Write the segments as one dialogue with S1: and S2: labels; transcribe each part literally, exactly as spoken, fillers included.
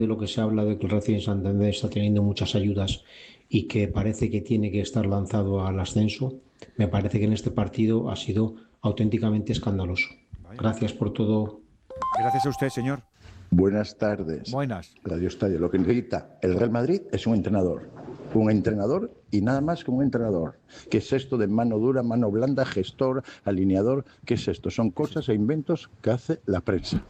S1: de lo que se habla de que el Racing Santander está teniendo muchas ayudas y que parece que tiene que estar lanzado al ascenso, me parece que en este partido ha sido auténticamente escandaloso. Gracias por todo.
S2: Gracias a usted, señor.
S3: Buenas tardes.
S2: Buenas.
S3: Radio Estadio. Lo que necesita el Real Madrid es un entrenador. Un entrenador y nada más que un entrenador. ¿Qué es esto de mano dura, mano blanda, gestor, alineador? ¿Qué es esto? Son cosas e inventos que hace la prensa.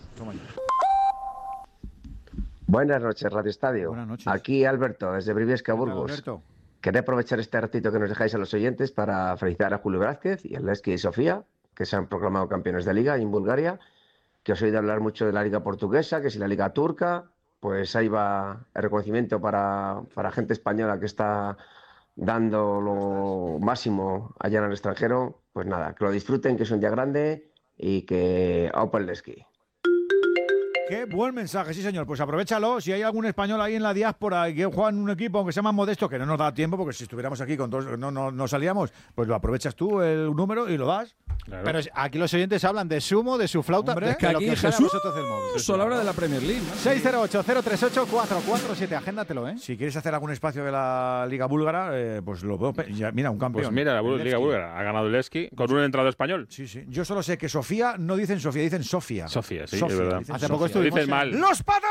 S4: Buenas noches, Radio Estadio.
S2: Buenas noches.
S4: Aquí Alberto, desde Briviesca, Burgos.
S2: Alberto.
S4: Quería aprovechar este ratito que nos dejáis a los oyentes para felicitar a Julio Vázquez y a Leski y Sofía, que se han proclamado campeones de Liga en Bulgaria, que os he oído hablar mucho de la Liga Portuguesa, que si la Liga Turca, pues ahí va el reconocimiento para, para gente española que está dando lo máximo allá en el extranjero. Pues nada, que lo disfruten, que es un día grande y que Open Leski.
S2: Qué buen mensaje, sí señor. Pues aprovechalo. Si hay algún español ahí en la diáspora y que juega en un equipo, aunque sea más modesto, que no nos da tiempo, porque si estuviéramos aquí con todos, no, no, no salíamos, pues lo aprovechas tú el número y lo das.
S5: Claro.
S6: Pero aquí los oyentes hablan de sumo, de su flauta,
S2: Hombre,
S6: de
S2: es que
S6: lo
S2: aquí
S6: que os sea a
S2: Jesús
S6: vosotros del móvil.
S5: Solo habla de la Premier League, ¿no?
S6: seis cero ocho, cero tres ocho, cuatro cuatro siete, agéndatelo, ¿eh?
S2: Si quieres hacer algún espacio de la Liga Búlgara, eh, pues lo veo. pe- ya, mira, un campeón.
S5: Pues mira, la Bul-
S2: El
S5: Liga
S2: Levski.
S5: Búlgara ha ganado el Leski con un entrado español.
S2: Sí, sí. Yo solo sé que Sofía no dicen Sofía, dicen Sofía.
S5: Sofía, sí,
S2: Sofía,
S5: es verdad.
S2: dicen
S6: Hace
S2: Sofía.
S6: poco estuvimos
S5: Dices
S6: en-
S5: mal.
S2: ¡Los Pata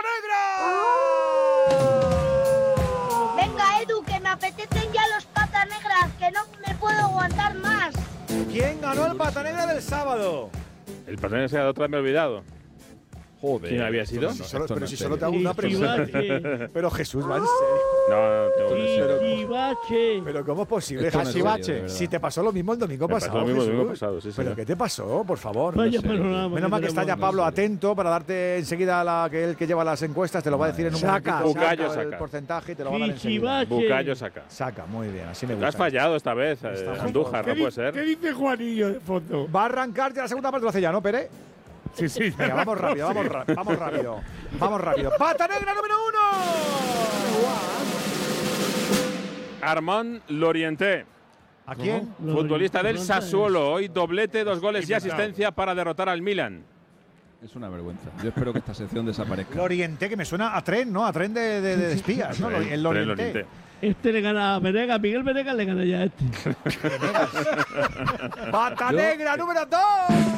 S2: Negra!
S7: Venga, Edu, que me apetecen ya los patas negras, que no me puedo aguantar más.
S2: ¿Quién ganó el Pata Negra del sábado?
S5: El patrón se ha otra vez me he olvidado.
S2: Joder.
S5: ¿Quién había sido?
S2: Si solo-
S5: Esto
S2: pero
S5: no
S2: si
S5: es
S2: solo te
S5: serio.
S2: hago una pregunta.
S8: Chivache.
S2: Pero Jesús, va en serio.
S5: No, no, tengo que ser.
S8: Chivache.
S2: Pero ¿cómo es posible,
S5: Esto no es
S2: Jesús?
S5: serio, de verdad.
S2: Si te pasó lo mismo el domingo
S5: Me
S2: pasado,
S5: pasó lo mismo el
S2: Jesús.
S5: domingo pasado, sí,
S2: ¿Pero
S5: señor.
S2: qué te pasó, por favor?
S8: Vaya
S5: sé.
S8: panorama.
S2: Menos mal que está ya
S8: tenemos.
S2: Pablo atento para darte enseguida la que él que lleva las encuestas, te lo va a decir en un
S6: Saca.
S2: momentito,
S5: Bucayo
S2: saca el
S5: saca.
S2: porcentaje y te lo va a dar enseguida.
S8: Chivache.
S5: Bucayo saca.
S2: Saca, muy bien, así me
S5: Has
S2: gusta.
S5: fallado esta vez, eh,
S2: Está
S5: Andújar, no
S8: ¿Qué,
S5: puede
S8: di-
S5: ser.
S8: ¿Qué dice Juanillo de fondo?
S2: Va a arrancar ya la segunda parte, lo hace ya, ¿no, Pere?
S8: Sí, sí.
S2: Venga, vamos rápido, vamos, ra- vamos rápido. Vamos rápido. ¡Pata Negra número uno!
S5: Armand Lorienté,
S2: ¿A quién?
S5: futbolista del
S8: Lorienté.
S5: Sassuolo. Hoy doblete, dos goles y
S8: Inventado.
S5: asistencia para derrotar al Milan.
S9: Es una vergüenza. Yo espero que esta sección desaparezca.
S2: El Oriente, que me suena a tren, ¿no? A tren de, de, de espías, ¿no?
S5: El-
S2: El
S5: el
S2: Oriente.
S8: Este le gana a Venegas, Miguel Venegas le gana ya a este.
S2: ¡Pata
S9: Yo-
S2: Negra número dos!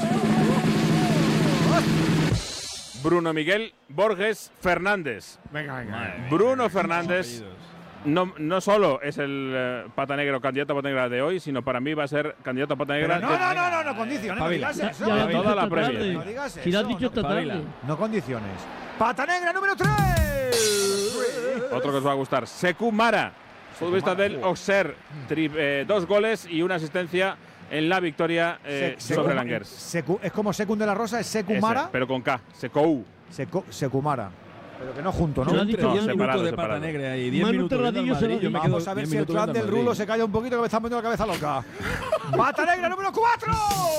S5: Bruno Miguel Borges Fernández.
S8: Venga, venga.
S5: Bruno Fernández no, no solo es el eh, pata negro, candidato a pata negra de hoy, sino para mí va a ser candidato a pata
S2: Pero
S5: negra
S2: no,
S5: de-
S2: no, no, no, no condiciones, no
S9: Pabila.
S2: digas
S8: Ya,
S2: eso.
S8: ya lo has
S5: Toda
S8: dicho
S5: la
S8: esta
S5: Premier.
S8: tarde.
S2: No digas
S8: Si lo has
S2: eso,
S8: dicho
S2: no-
S8: esta
S9: Pabila.
S8: tarde.
S2: No condiciones. ¡Pata Negra número tres!
S5: Otro que os va a gustar, Sekou Mara, futbolista del Auxerre, tri- eh, dos goles y una asistencia en la victoria eh,
S2: Se-
S5: sobre
S2: Secu-
S5: Langers.
S2: Secu- es como Secund de la Rosa, es
S5: Ese,
S2: Secumara,
S5: pero con K, Sekou.
S2: Secu- Secumara. Pero que no junto,
S8: Se lo
S2: ¿no?
S8: ha dicho
S5: No,
S9: diez
S8: ya.
S5: separado,
S9: minutos de
S5: separado.
S9: pata negra y diez
S8: Manu
S9: minutos viendo al
S8: Terradillo se lo
S9: Madrid, yo me
S8: dijo.
S9: quedo
S2: Vamos a ver
S9: diez
S2: si el
S9: minutos
S2: clan
S9: viendo al
S2: del Rulo
S9: Madrid.
S2: se calla un poquito que me está poniendo la cabeza loca. ¡Pata Negra número cuatro!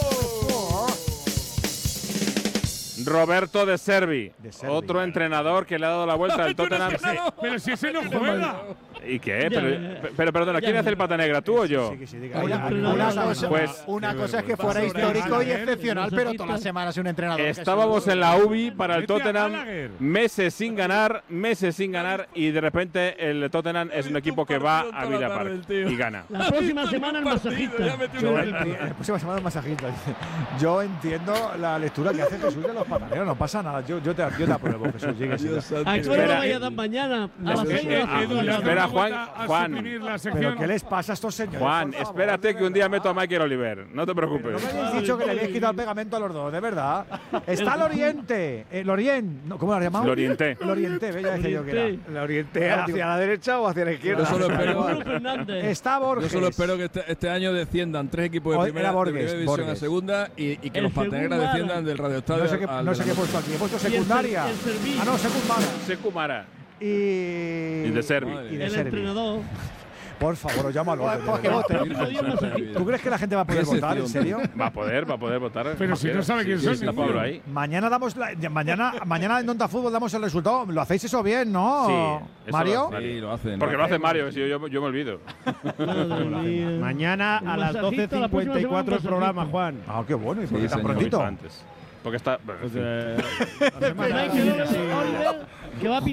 S5: Roberto De Servi,
S2: De Servi.
S5: otro entrenador que le ha dado la vuelta al Tottenham.
S8: Pero si ese no juega.
S5: ¿Y qué?
S8: Ya,
S5: Pero,
S8: ya, ya.
S5: pero perdona, ¿quién
S8: Ya,
S5: hace el pata negra, tú o yo?
S2: Sí, que sí, diga.
S8: Oye,
S2: Una-
S8: entrenador,
S2: una
S8: una
S2: cosa-
S5: Pues
S6: Una
S8: Qué
S6: cosa es que
S8: vergüenza.
S6: fuera histórico y
S8: Gallagher,
S6: excepcional,
S8: que no se
S6: pero
S8: quita.
S6: todas las semanas un entrenador. que
S5: estábamos
S6: se-
S5: en la U B I para el
S8: Vete a
S5: Tottenham,
S8: Gallagher.
S5: meses sin ganar, meses sin ganar, y de repente el Tottenham es un equipo que va a Villa Park y gana.
S8: La próxima semana el masajista.
S2: Yo enti- la próxima semana el masajista. Yo entiendo la lectura que hace Jesús de los pataneros, no pasa nada. Yo, yo, te, yo te apruebo, Jesús. Llegue, siga.
S8: ¿A qué hora
S5: Espera,
S8: lo vaya a dar mañana? A las
S5: eh,
S8: seis de la
S5: eh,
S8: tarde.
S5: Edu, espera, Juan, Juan.
S2: ¿Pero qué les pasa a estos señores?
S5: Juan,
S2: por favor,
S5: espérate
S2: de
S5: que un día
S2: verdad?
S5: meto a Michael Oliver, no te
S2: No
S5: preocupes.
S2: me habéis dicho que le habéis quitado el pegamento a los dos, de verdad. Está el Oriente. El Oriente. No, ¿cómo lo has llamado?
S5: Lo orienté.
S2: El Oriente, ve, ya decía yo que era.
S8: Oriente.
S6: ¿La orienté hacia la derecha o hacia la izquierda?
S9: Yo solo espero,
S8: Bruno Fernández.
S2: Está Borges.
S9: yo solo espero que este, este año desciendan tres equipos de
S2: Hoy
S9: primera,
S2: era Borges,
S9: de primera división
S2: Borges.
S9: a segunda y, y que
S8: El
S9: los pata negras
S8: Segunda.
S9: desciendan del Radio Estadio.
S2: No sé qué,
S9: al
S2: no
S9: de
S2: sé
S9: la
S2: qué he
S9: noche.
S2: puesto aquí. He puesto
S8: Y el
S2: secundaria.
S8: Ser- el Serví.
S2: Ah, no, secundaria.
S5: Sekou Mara.
S2: Y.
S5: Y De Servi.
S9: Madre
S2: Y de
S8: El
S2: Servi.
S8: entrenador.
S2: Por favor, os llamo al voto.
S6: Pues que
S2: de verdad.
S6: voten.
S8: Jodido masajista.
S2: ¿Tú crees que la gente va a poder
S9: ¿Qué
S2: votar, en
S9: sección?
S2: serio?
S5: Va a poder, va a poder votar.
S8: Pero si no sabe quién
S5: Sí,
S8: son,
S5: está
S8: ninguno.
S5: Pablo ahí.
S2: Mañana damos la, ya- mañana, mañana en Onda Fútbol damos el resultado. Lo hacéis eso bien, ¿no?
S5: Sí, eso
S2: Mario.
S5: lo hace.
S9: Sí, lo hacen.
S5: Porque lo hace Mario, si yo, yo, yo me olvido.
S8: Madre mía.
S10: Mañana
S8: El
S10: a las
S8: masajista,
S10: doce
S8: la próxima
S10: cincuenta y cuatro el
S8: semana
S10: programa,
S8: masajista.
S10: Juan.
S2: Ah, qué bueno. ¿Y por
S9: Sí,
S2: qué tan
S9: señor.
S2: prontito?
S5: Antes. Porque está. bueno, en
S10: Pues,
S5: fin.
S10: eh, la semana-
S8: Michael Oliver, que va a